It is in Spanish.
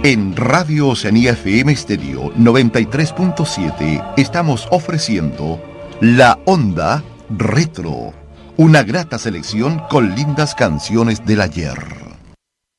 En Radio Oceanía FM Estéreo 93.7 estamos ofreciendo La Onda Retro, una grata selección con lindas canciones del ayer.